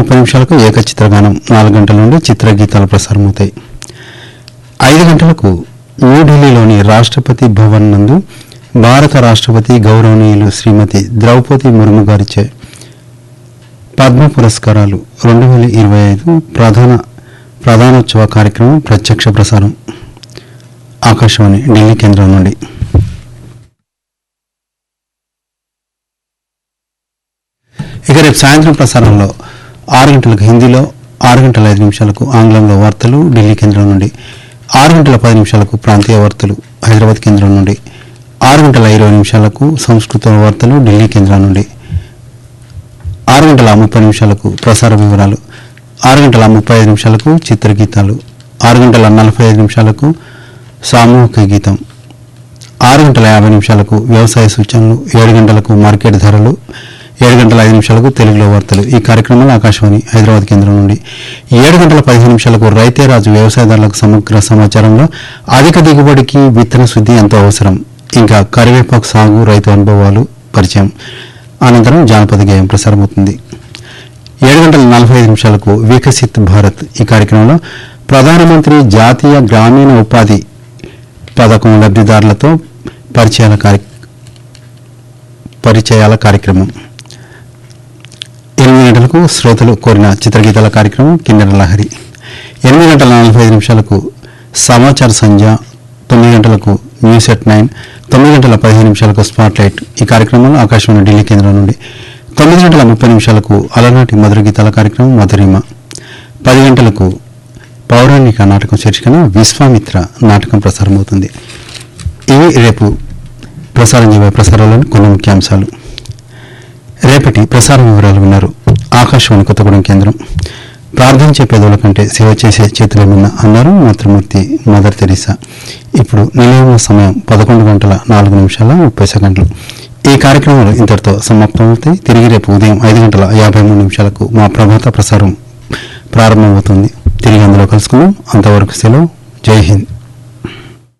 30 నిమిషాలకు ఏకచిత్రగానం 4 గంటల నుండి చిత్రగీతాలు ప్రసారమవుతాయి. 5 గంటలకు న్యూఢిల్లీలోని రాష్ట్రపతి భవన్ నందు భారత రాష్ట్రపతి గౌరవనీయులు శ్రీమతి ద్రౌపది ముర్ము గారిచే పద్మ పురస్కారాలు 2025 ప్రధానోత్సవ కార్యక్రమం ప్రత్యక్ష ప్రసారం ఆకాశవాణి ఢిల్లీ కేంద్రం నుండి. ఇక రేపు సాయంత్రం ప్రసారంలో 6 గంటలకు హిందీలో, 6 గంటల 5 నిమిషాలకు ఆంగ్లంలో వార్తలు ఢిల్లీ కేంద్రం నుండి, 6 గంటల 10 నిమిషాలకు ప్రాంతీయ వార్తలు హైదరాబాద్ కేంద్రం నుండి, 6 గంటల 20 నిమిషాలకు సంస్కృత వార్తలు ఢిల్లీ కేంద్రం నుండి, 6 గంటల 30 నిమిషాలకు ప్రసార వివరాలు, 6 గంటల 35 నిమిషాలకు చిత్రగీతాలు, 6 గంటల 45 నిమిషాలకు సామూహిక గీతం, 6 గంటల 50 నిమిషాలకు వ్యవసాయ సూచనలు, 7 గంటలకు మార్కెట్ ధరలు, 7 గంటల 5 నిమిషాలకు తెలుగులో వార్తలు. ఈ కార్యక్రమంలో ఆకాశవాణి హైదరాబాద్ కేంద్రం నుండి 7 గంటల 15 నిమిషాలకు రైతే రాజు వ్యవసాయదారులకు సమగ్ర సమాచారంలో అధిక దిగుబడికి విత్తన శుద్ధి ఎంతో అవసరం, ఇంకా కరివేపాకు సాగు రైతు అనుభవాలు పరిచయం, అనంతరం జానపద గేయం ప్రసారమవుతుంది. 7 గంటల 45 నిమిషాలకు వికసిత్ భారత్. ఈ కార్యక్రమంలో ప్రధానమంత్రి జాతీయ గ్రామీణ ఉపాధి పథకం లబ్ధిదారులతో పరిచయాల కార్యక్రమం. 8 గంటలకు శ్రోతలు కోరిన చిత్రగీతాల కార్యక్రమం కిన్నెర లహరి. 8 గంటల 45 నిమిషాలకు సమాచార సంధ్య, 9 గంటలకు న్యూస్ ఎట్ 9, 9 గంటల 15 నిమిషాలకు స్పాట్ లైట్. ఈ కార్యక్రమంలో ఆకాశవాణి ఢిల్లీ కేంద్రం నుండి 9 గంటల 30 నిమిషాలకు అలనాటి మధుర గీతాల కార్యక్రమం మధురిమ. 10 గంటలకు పౌరాణిక నాటకం శీర్షికన విశ్వామిత్ర నాటకం ప్రసారమవుతుంది. ఇవి రేపు ప్రసారం చేయబోయే ప్రసారాల్లోని కొన్ని ముఖ్యాంశాలు. రేపటి ప్రసార వివరాలు విన్నారు. ఆకాశవాణి కొత్తగూడెం కేంద్రం. ప్రార్థించే పేదల కంటే సేవ చేసే చేతులేమన్నా అన్నారు మాతృమూర్తి మదర్ తెరీసా. ఇప్పుడు నిలయమ సమయం 11 గంటల 4 నిమిషాల 30 సెకండ్లు. ఈ కార్యక్రమాలు ఇంతటితో సమాప్తమవుతాయి. తిరిగి రేపు ఉదయం 5 గంటల 53 నిమిషాలకు మా ప్రభాత ప్రసారం ప్రారంభమవుతుంది. తిరిగి అందులో కలుసుకుందాం. అంతవరకు సెలవు. జై హింద్.